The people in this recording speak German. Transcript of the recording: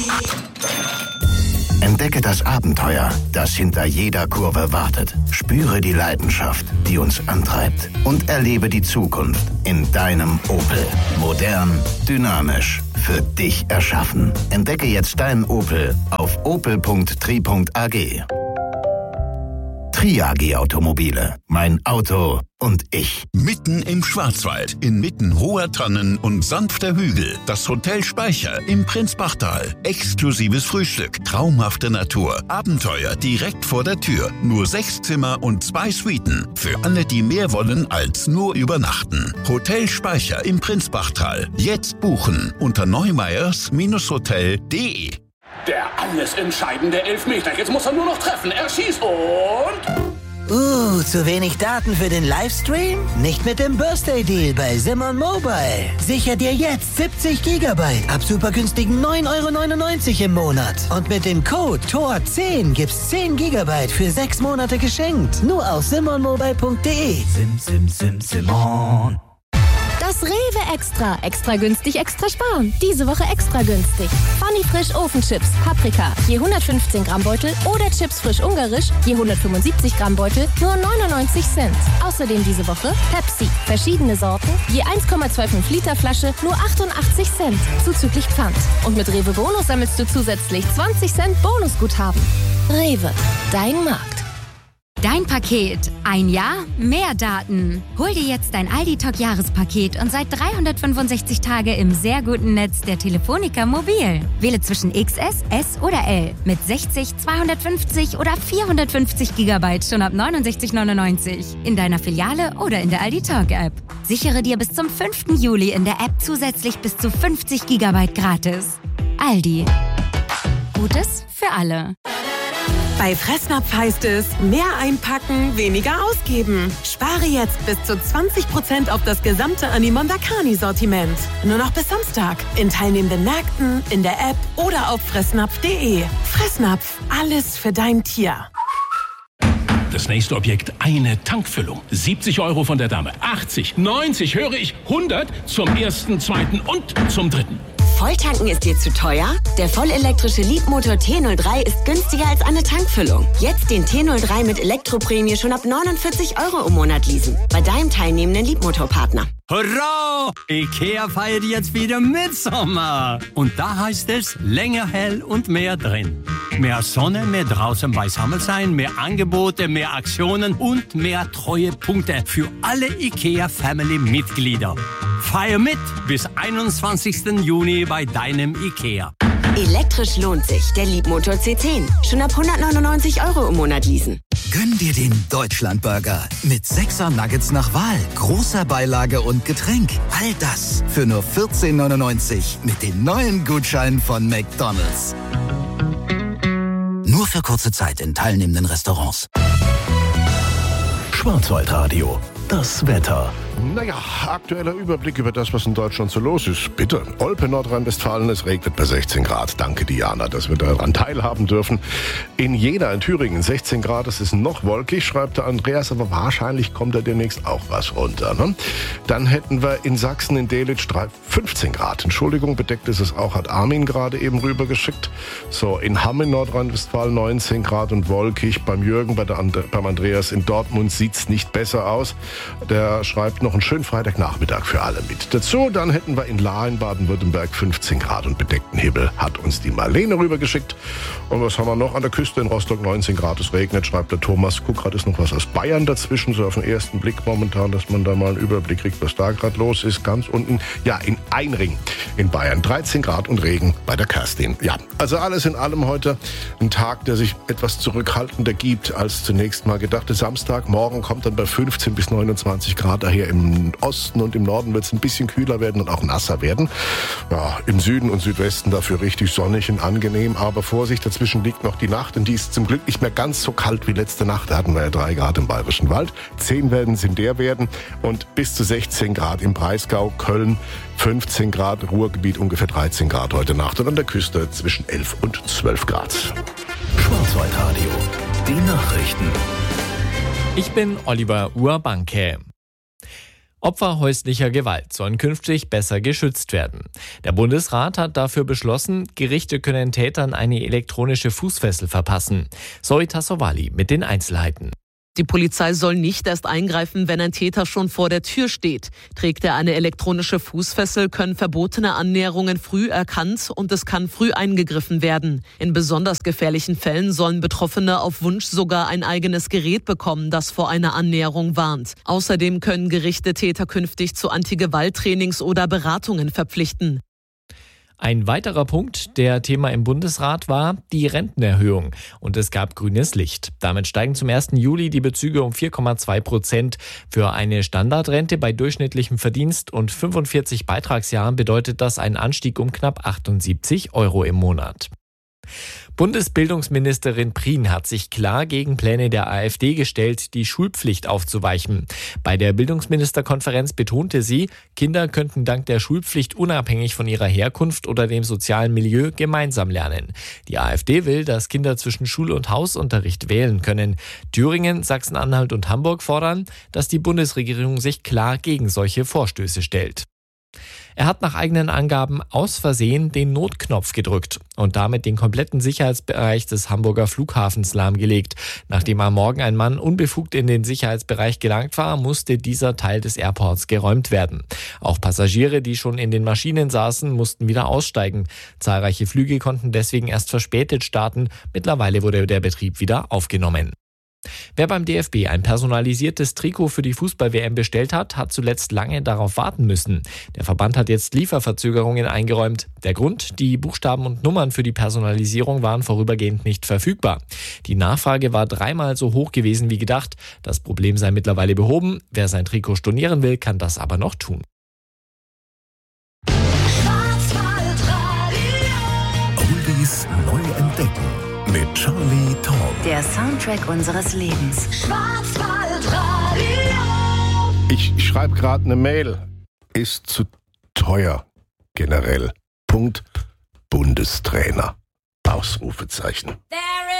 Entdecke das Abenteuer, das hinter jeder Kurve wartet. Spüre die Leidenschaft, die uns antreibt. Und erlebe die Zukunft in deinem Opel. Modern, dynamisch, für dich erschaffen. Entdecke jetzt deinen Opel auf opel.tri.ag. TRI Automobile. Mein Auto und ich. Mitten im Schwarzwald, inmitten hoher Tannen und sanfter Hügel. Das Hotel Speicher im Prinzbachtal. Exklusives Frühstück, traumhafte Natur, Abenteuer direkt vor der Tür. Nur 6 Zimmer und 2 Suiten. Für alle, die mehr wollen als nur übernachten. Hotel Speicher im Prinzbachtal. Jetzt buchen unter neumeyers-hotel.de. Der alles entscheidende Elfmeter. Jetzt muss er nur noch treffen. Er schießt und... zu wenig Daten für den Livestream? Nicht mit dem Birthday-Deal bei Simon Mobile. Sicher dir jetzt 70 GB ab super günstigen 9,99 € im Monat. Und mit dem Code TOR10 gibt's 10 GB für 6 Monate geschenkt. Nur auf simonmobile.de. Simon. Das Rewe Extra. Extra günstig, extra sparen. Diese Woche extra günstig. Funny Frisch Ofenchips, Paprika, je 115 Gramm Beutel oder Chips frisch ungarisch, je 175 Gramm Beutel, nur 99 Cent. Außerdem diese Woche Pepsi, verschiedene Sorten, je 1,25 Liter Flasche, nur 88 Cent, zuzüglich Pfand. Und mit Rewe Bonus sammelst du zusätzlich 20 Cent Bonusguthaben. Rewe, dein Markt. Dein Paket. Ein Jahr, mehr Daten. Hol dir jetzt dein Aldi-Talk-Jahrespaket und seit 365 Tage im sehr guten Netz der Telefonica Mobil. Wähle zwischen XS, S oder L mit 60, 250 oder 450 GB schon ab 69,99 in deiner Filiale oder in der Aldi-Talk-App. Sichere dir bis zum 5. Juli in der App zusätzlich bis zu 50 GB gratis. Aldi. Gutes für alle. Bei Fressnapf heißt es, mehr einpacken, weniger ausgeben. Spare jetzt bis zu 20% auf das gesamte Animondakani-Sortiment. Nur noch bis Samstag. In teilnehmenden Märkten, in der App oder auf fressnapf.de. Fressnapf, alles für dein Tier. Das nächste Objekt, eine Tankfüllung. 70 € von der Dame. 80, 90, höre ich, 100 zum 1., 2. und zum 3. Volltanken ist dir zu teuer? Der vollelektrische Leapmotor T03 ist günstiger als eine Tankfüllung. Jetzt den T03 mit Elektroprämie schon ab 49 € im Monat leasen. Bei deinem teilnehmenden Leapmotor-Partner. Hurra! IKEA feiert jetzt wieder Mitsommer. Und da heißt es, länger hell und mehr drin. Mehr Sonne, mehr draußen beisammen sein, mehr Angebote, mehr Aktionen und mehr Treuepunkte für alle IKEA-Family-Mitglieder. Feier mit bis 21. Juni bei deinem IKEA. Elektrisch lohnt sich. Der Leapmotor C10. Schon ab 199 € im Monat leasen. Gönn dir den Deutschlandburger mit 6er Nuggets nach Wahl, großer Beilage und Getränk. All das für nur 14,99 € mit den neuen Gutscheinen von McDonald's. Nur für kurze Zeit in teilnehmenden Restaurants. Schwarzwaldradio. Das Wetter. Naja, aktueller Überblick über das, was in Deutschland so los ist. Bitte, Olpe, Nordrhein-Westfalen, es regnet bei 16 Grad. Danke, Diana, dass wir daran teilhaben dürfen. In Jena, in Thüringen, 16 Grad, es ist noch wolkig, schreibt der Andreas, aber wahrscheinlich kommt da demnächst auch was runter. Ne? Dann hätten wir in Sachsen, in Delitzsch, 15 Grad. Entschuldigung, bedeckt ist es auch, hat Armin gerade eben rübergeschickt. So, in Hamm in Nordrhein-Westfalen 19 Grad und wolkig. Beim Jürgen, beim Andreas in Dortmund sieht's nicht besser aus. Der schreibt noch einen schönen Freitagnachmittag für alle mit. Dazu dann hätten wir in Lahr in Baden-Württemberg 15 Grad und bedeckten Himmel, hat uns die Marlene rübergeschickt. Und was haben wir noch? An der Küste in Rostock 19 Grad, es regnet, schreibt der Thomas. Guck, gerade ist noch was aus Bayern dazwischen, so auf den ersten Blick momentan, dass man da mal einen Überblick kriegt, was da gerade los ist. Ganz unten, ja, in Einring in Bayern 13 Grad und Regen bei der Kerstin. Ja, also alles in allem heute ein Tag, der sich etwas zurückhaltender gibt als zunächst mal gedacht. Samstag, morgen kommt dann bei 15 bis 29 Grad, daher im Osten und im Norden wird es ein bisschen kühler werden und auch nasser werden. Ja, im Süden und Südwesten dafür richtig sonnig und angenehm, aber Vorsicht, dazwischen liegt noch die Nacht und die ist zum Glück nicht mehr ganz so kalt wie letzte Nacht. Da hatten wir ja 3 Grad im Bayerischen Wald, 10 werden es in der werden und bis zu 16 Grad im Breisgau, Köln, 15 Grad, Ruhrgebiet ungefähr 13 Grad heute Nacht und an der Küste zwischen 11 und 12 Grad. Schwarzwaldradio, die Nachrichten. Ich bin Oliver Urbanke. Opfer häuslicher Gewalt sollen künftig besser geschützt werden. Der Bundesrat hat dafür beschlossen, Gerichte können Tätern eine elektronische Fußfessel verpassen. Zoe Tassovali mit den Einzelheiten. Die Polizei soll nicht erst eingreifen, wenn ein Täter schon vor der Tür steht. Trägt er eine elektronische Fußfessel, können verbotene Annäherungen früh erkannt und es kann früh eingegriffen werden. In besonders gefährlichen Fällen sollen Betroffene auf Wunsch sogar ein eigenes Gerät bekommen, das vor einer Annäherung warnt. Außerdem können Gerichte Täter künftig zu Anti-Gewalt-Trainings oder Beratungen verpflichten. Ein weiterer Punkt, der Thema im Bundesrat war, die Rentenerhöhung. Und es gab grünes Licht. Damit steigen zum 1. Juli die Bezüge um 4,2%. Für eine Standardrente bei durchschnittlichem Verdienst und 45 Beitragsjahren bedeutet das einen Anstieg um knapp 78 € im Monat. Bundesbildungsministerin Prien hat sich klar gegen Pläne der AfD gestellt, die Schulpflicht aufzuweichen. Bei der Bildungsministerkonferenz betonte sie, Kinder könnten dank der Schulpflicht unabhängig von ihrer Herkunft oder dem sozialen Milieu gemeinsam lernen. Die AfD will, dass Kinder zwischen Schul- und Hausunterricht wählen können. Thüringen, Sachsen-Anhalt und Hamburg fordern, dass die Bundesregierung sich klar gegen solche Vorstöße stellt. Er hat nach eigenen Angaben aus Versehen den Notknopf gedrückt und damit den kompletten Sicherheitsbereich des Hamburger Flughafens lahmgelegt. Nachdem am Morgen ein Mann unbefugt in den Sicherheitsbereich gelangt war, musste dieser Teil des Airports geräumt werden. Auch Passagiere, die schon in den Maschinen saßen, mussten wieder aussteigen. Zahlreiche Flüge konnten deswegen erst verspätet starten. Mittlerweile wurde der Betrieb wieder aufgenommen. Wer beim DFB ein personalisiertes Trikot für die Fußball-WM bestellt hat, hat zuletzt lange darauf warten müssen. Der Verband hat jetzt Lieferverzögerungen eingeräumt. Der Grund: die Buchstaben und Nummern für die Personalisierung waren vorübergehend nicht verfügbar. Die Nachfrage war 3-mal so hoch gewesen wie gedacht. Das Problem sei mittlerweile behoben. Wer sein Trikot stornieren will, kann das aber noch tun. Oldies neu entdecken. Mit Charlie Tom. Der Soundtrack unseres Lebens. Schwarzwaldradio. Ich schreibe gerade eine Mail. Ist zu teuer. Generell. Punkt. Bundestrainer. Ausrufezeichen. There